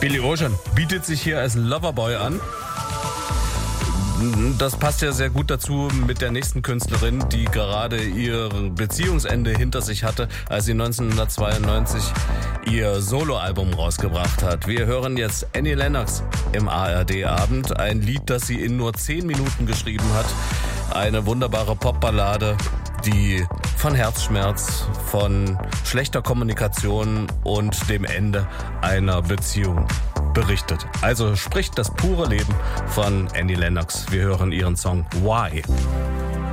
Billy Ocean bietet sich hier als Loverboy an. Das passt ja sehr gut dazu mit der nächsten Künstlerin, die gerade ihr Beziehungsende hinter sich hatte, als sie 1992 ihr Soloalbum rausgebracht hat. Wir hören jetzt Annie Lennox im ARD-Abend. Ein Lied, das sie in nur 10 Minuten geschrieben hat. Eine wunderbare Popballade, die von Herzschmerz, von schlechter Kommunikation und dem Ende einer Beziehung berichtet. Also spricht das pure Leben von Annie Lennox. Wir hören ihren Song Why.